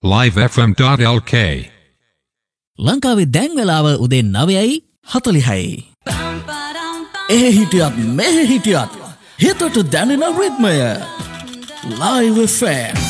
livefm.lk ලංකාවේ දැන් වෙලාව උදේ 9:40යි. හිටියත් මෙහෙ හිටියත් හිතට දැනෙන රිද්මය Live FM